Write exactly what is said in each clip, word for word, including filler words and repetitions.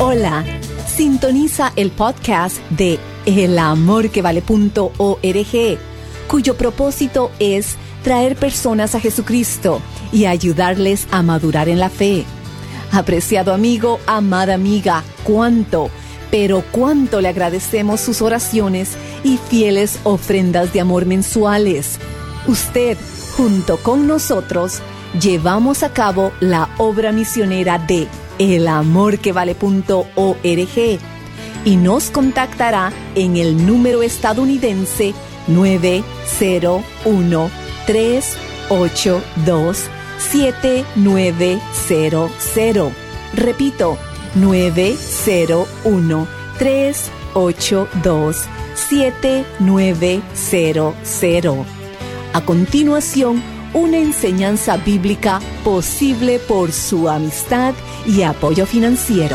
Hola, sintoniza el podcast de el amor que vale punto org, cuyo propósito es traer personas a Jesucristo y ayudarles a madurar en la fe. Apreciado amigo, amada amiga, cuánto, pero cuánto le agradecemos sus oraciones y fieles ofrendas de amor mensuales. Usted, junto con nosotros, llevamos a cabo la obra misionera de el amor que vale punto org y nos contactará en el número estadounidense nueve cero uno, tres ocho dos, siete nueve cero cero. Repito, nueve cero uno, tres ocho dos, siete nueve cero cero. A continuación, una enseñanza bíblica posible por su amistad y apoyo financiero.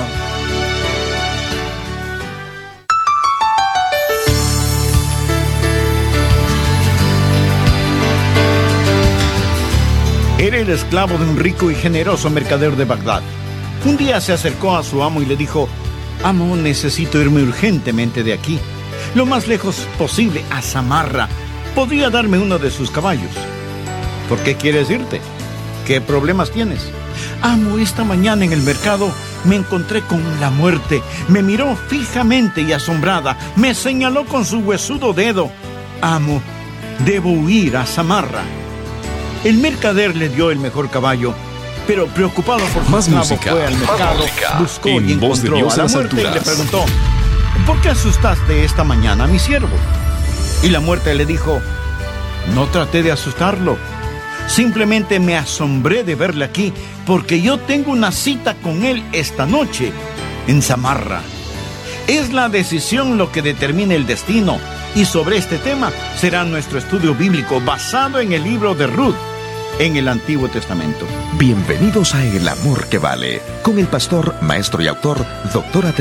Era el esclavo de un rico y generoso mercader de Bagdad. Un día se acercó a su amo y le dijo: «Amo, necesito irme urgentemente de aquí, lo más lejos posible, a Samarra. ¿Podría darme uno de sus caballos?» «¿Por qué quieres irte? ¿Qué problemas tienes?» «Amo, esta mañana en el mercado me encontré con la muerte. Me miró fijamente y asombrada. Me señaló con su huesudo dedo. Amo, debo huir a Samarra». El mercader le dio el mejor caballo, pero preocupado por su más esclavo, música, fue al mercado, música, buscó en y voz de encontró Dios a a la las muerte y le alturas. preguntó: «¿Por qué asustaste esta mañana a mi siervo?» Y la muerte le dijo: «No traté de asustarlo. Simplemente me asombré de verle aquí, porque yo tengo una cita con él esta noche en Samarra. Es la decisión lo que determina el destino, y sobre este tema será nuestro estudio bíblico basado en el libro de Ruth, en el Antiguo Testamento». Bienvenidos a El Amor que Vale, con el pastor, maestro y autor, doctor